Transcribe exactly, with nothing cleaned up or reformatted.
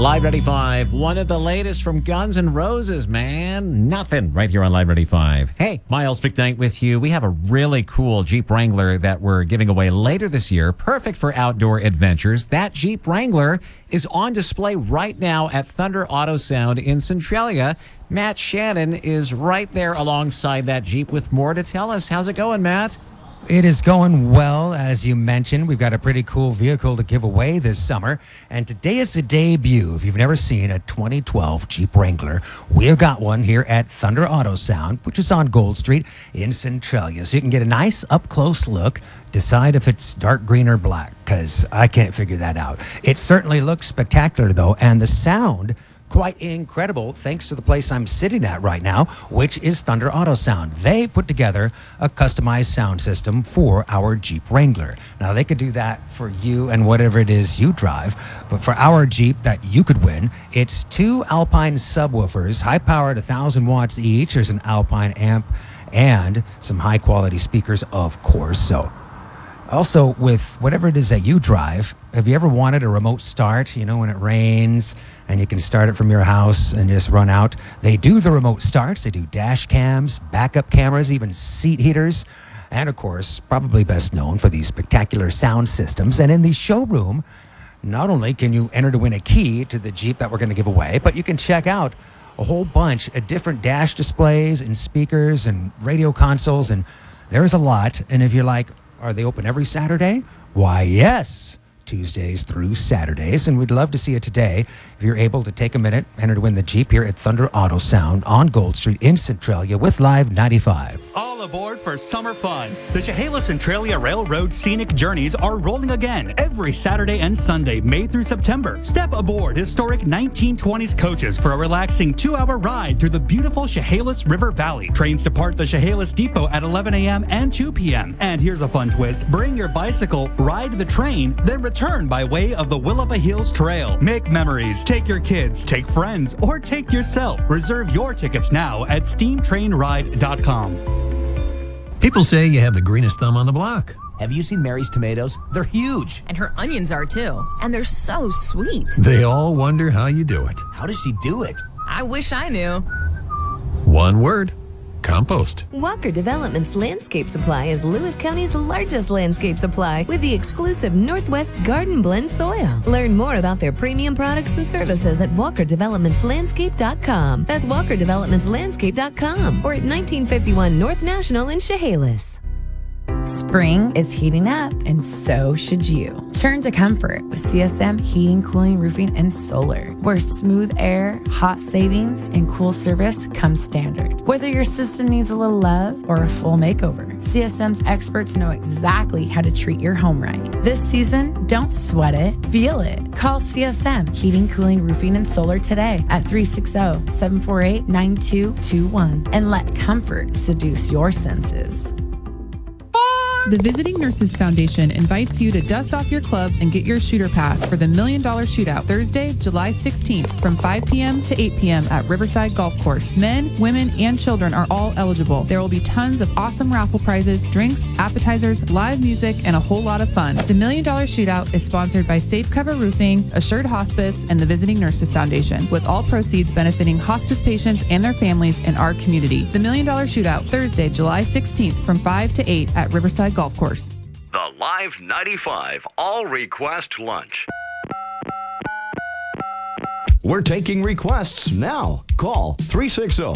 Live ninety-five, one of the latest from Guns N' Roses, man. Nothing right here on Live ninety-five. Hey, Miles McKnight with you. We have a really cool Jeep Wrangler that we're giving away later this year. Perfect for outdoor adventures. That Jeep Wrangler is on display right now at Thunder Auto Sound in Centralia. Matt Shannon is right there alongside that Jeep with more to tell us. How's it going, Matt? It is going well, as you mentioned. We've got a pretty cool vehicle to give away this summer. And today is the debut. If you've never seen a twenty twelve Jeep Wrangler, we have got one here at Thunder Auto Sound, which is on Gold Street in Centralia. So you can get a nice up-close look, decide if it's dark green or black, because I can't figure that out. It certainly looks spectacular, though, and the sound quite incredible, thanks to the place I'm sitting at right now, which is Thunder Auto Sound. They put together a customized sound system for our Jeep Wrangler. Now, they could do that for you and whatever it is you drive, but for our Jeep that you could win, it's two Alpine subwoofers, high-powered, one thousand watts each. There's an Alpine amp and some high-quality speakers, of course. So also, with whatever it is that you drive, have you ever wanted a remote start, you know, when it rains and you can start it from your house and just run out? They do the remote starts. They do dash cams, backup cameras, even seat heaters, and of course, probably best known for these spectacular sound systems. And in the showroom, not only can you enter to win a key to the Jeep that we're going to give away, but you can check out a whole bunch of different dash displays and speakers and radio consoles, and there's a lot. And if you're like, are they open every Saturday? Why, yes. Tuesdays through Saturdays, and we'd love to see you today. If you're able to take a minute, enter to win the Jeep here at Thunder Auto Sound on Gold Street in Centralia with Live ninety-five. All aboard for summer fun. The Chehalis-Centralia Railroad Scenic Journeys are rolling again every Saturday and Sunday, May through September. Step aboard historic nineteen twenties coaches for a relaxing two-hour ride through the beautiful Chehalis River Valley. Trains depart the Chehalis Depot at eleven a.m. and two p.m. And here's a fun twist. Bring your bicycle, ride the train, then return by way of the Willapa Hills Trail. Make memories, take your kids, take friends, or take yourself. Reserve your tickets now at steam train ride dot com. People say you have the greenest thumb on the block. Have you seen Mary's tomatoes? They're huge. And her onions are too. And they're so sweet. They all wonder how you do it. How does she do it? I wish I knew. One word. Compost. Walker Development's Landscape Supply is Lewis County's largest landscape supply with the exclusive Northwest Garden Blend soil. Learn more about their premium products and services at walker developments landscape dot com. That's walker developments landscape dot com or at nineteen fifty-one North National in Chehalis. Spring is heating up, and so should you. Turn to comfort with C S M Heating, Cooling, Roofing, and Solar, where smooth air, hot savings, and cool service come standard. Whether your system needs a little love or a full makeover, C S M's experts know exactly how to treat your home right. This season, don't sweat it, feel it. Call C S M Heating, Cooling, Roofing, and Solar today at three six zero, seven four eight, nine two two one and let comfort seduce your senses. The Visiting Nurses Foundation invites you to dust off your clubs and get your shooter pass for the Million Dollar Shootout Thursday, July sixteenth from five p.m. to eight p.m. at Riverside Golf Course. Men, women, and children are all eligible. There will be tons of awesome raffle prizes, drinks, appetizers, live music, and a whole lot of fun. The Million Dollar Shootout is sponsored by Safe Cover Roofing, Assured Hospice, and the Visiting Nurses Foundation, with all proceeds benefiting hospice patients and their families in our community. The Million Dollar Shootout Thursday, July sixteenth from five to eight at Riverside Golf Course. The Live ninety-five All Request Lunch. We're taking requests now. Call three six zero,